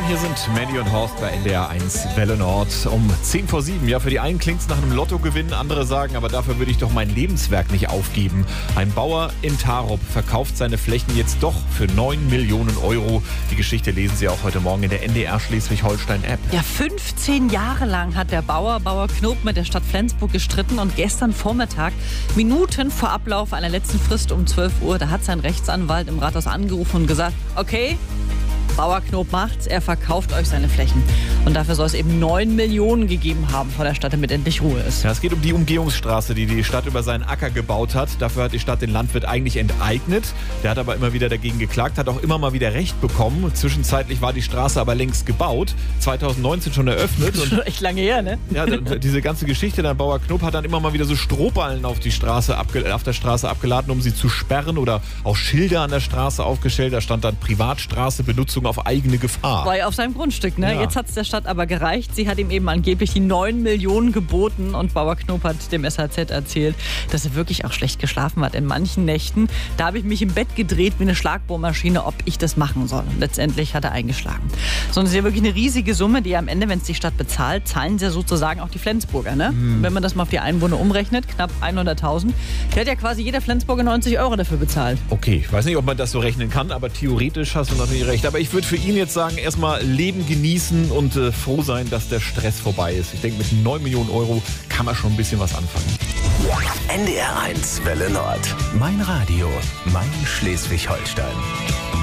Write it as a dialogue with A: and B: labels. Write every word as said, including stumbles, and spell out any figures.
A: Hier sind Mandy und Horst bei N D R eins Welle Nord um zehn vor sieben. Ja, für die einen klingt es nach einem Lottogewinn, andere sagen, aber dafür würde ich doch mein Lebenswerk nicht aufgeben. Ein Bauer in Tarup verkauft seine Flächen jetzt doch für neun Millionen Euro. Die Geschichte lesen Sie auch heute Morgen in der N D R Schleswig-Holstein-App.
B: Ja, fünfzehn Jahre lang hat der Bauer, Bauer Knob, mit der Stadt Flensburg gestritten und gestern Vormittag, Minuten vor Ablauf einer letzten Frist um zwölf Uhr, da hat sein Rechtsanwalt im Rathaus angerufen und gesagt, okay, Bauer Knob macht's, er verkauft euch seine Flächen. Und dafür soll es eben neun Millionen gegeben haben von der Stadt, damit endlich Ruhe ist.
A: Ja, es geht um die Umgehungsstraße, die die Stadt über seinen Acker gebaut hat. Dafür hat die Stadt den Landwirt eigentlich enteignet. Der hat aber immer wieder dagegen geklagt, hat auch immer mal wieder Recht bekommen. Zwischenzeitlich war die Straße aber längst gebaut, zweitausendneunzehn schon eröffnet.
B: Das ist schon echt lange her, ne?
A: Ja, diese ganze Geschichte, der Bauer Knob hat dann immer mal wieder so Strohballen auf, die Straße abge- auf der Straße abgeladen, um sie zu sperren, oder auch Schilder an der Straße aufgestellt. Da stand dann Privatstraße, Benutzung auf eigene Gefahr.
B: War ja auf seinem Grundstück, ne?
A: Ja.
B: Jetzt hat es der Stadt aber gereicht. Sie hat ihm eben angeblich die neun Millionen geboten und Bauer Knob hat dem S H Z erzählt, dass er wirklich auch schlecht geschlafen hat in manchen Nächten. Da habe ich mich im Bett gedreht wie eine Schlagbohrmaschine, ob ich das machen soll. Und letztendlich hat er eingeschlagen. So, das ist ja wirklich eine riesige Summe, die am Ende, wenn es die Stadt bezahlt, zahlen sie ja sozusagen auch die Flensburger, ne?
A: Hm.
B: Wenn man das mal auf die Einwohner umrechnet, knapp hunderttausend. Der hat ja quasi jeder Flensburger neunzig Euro dafür bezahlt.
A: Okay, ich weiß nicht, ob man das so rechnen kann, aber theoretisch hast du natürlich recht. Aber ich würde für ihn jetzt sagen, erstmal Leben genießen und äh, froh sein, dass der Stress vorbei ist. Ich denke, mit neun Millionen Euro kann man schon ein bisschen was anfangen.
C: N D R eins Welle Nord. Mein Radio, mein Schleswig-Holstein.